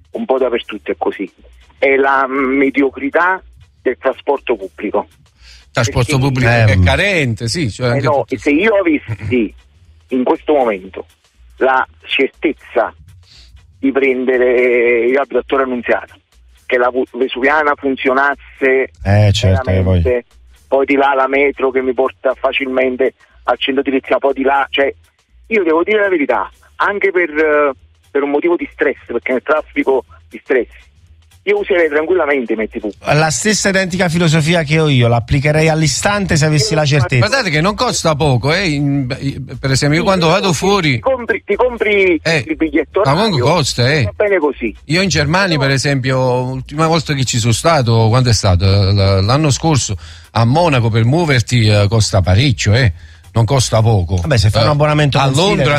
un po' dappertutto è così, è la mediocrità del trasporto pubblico. Trasporto pubblico è carente, sì. Cioè anche no, se io avessi in questo momento la certezza di prendere il dottore Annunziata, che la Vesuviana funzionasse veramente, poi di là la metro che mi porta facilmente al centro di Lecce, poi di là, cioè io devo dire la verità, anche per un motivo di stress, perché nel traffico di stress io userei tranquillamente i mezzi pubblici. La stessa identica filosofia che ho io, l'applicherei all'istante se avessi la certezza. Guardate che non costa poco, per esempio io quando vado fuori ti compri il biglietto ma comunque costa, va bene così. Io in Germania per esempio, l'ultima volta che ci sono stato, quando è stato? L'anno scorso a Monaco, per muoverti costa parecchio, non costa poco. Vabbè, se fai un abbonamento a Londra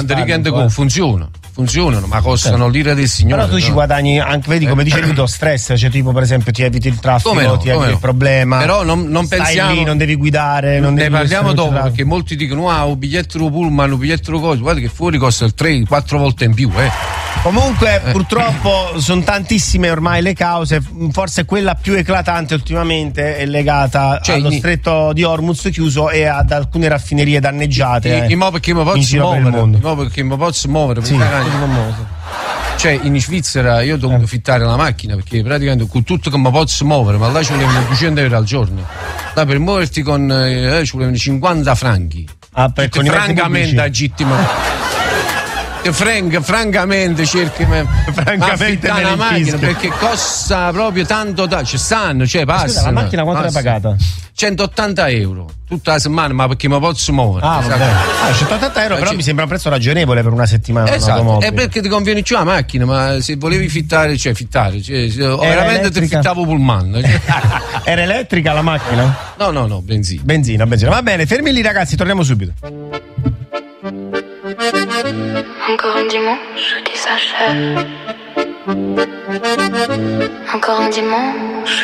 funzionano, ma costano l'ira del Signore. Però tu ci guadagni anche, vedi, come dicevi tu, stress, cioè tipo per esempio ti eviti il traffico, ti eviti il problema. Però non stai pensiamo lì, non devi guidare, non ne devi parliamo dopo, perché molti dicono un biglietto pullman, un biglietto cosa, guarda che fuori costa il 3-4 volte in più, Comunque purtroppo sono tantissime ormai le cause, forse quella più eclatante ultimamente è legata allo stretto di Hormuz chiuso e ad alcune raffinerie danneggiate perché mi posso muovere sì, cioè in Svizzera io ho dovuto fittare la macchina perché praticamente con tutto che mi posso muovere, ma là ci volevano 200 euro al giorno, là per muoverti con ci volevano 50 franchi francamente agittimamente. Francamente cerchi affittare la macchina perché costa proprio tanto ci stanno, cioè passa. Scusa, la macchina quanto l'hai pagata? 180 euro tutta la settimana, ma perché mi posso muovere. 180 euro però mi sembra un prezzo ragionevole per una settimana. Esatto, è perché ti conviene più la macchina, ma se volevi fittare veramente ti fittavo pullman. Era elettrica la macchina? No, benzina. Va bene, fermi lì ragazzi, torniamo subito. Encore un dimanche qui s'achève. Encore un dimanche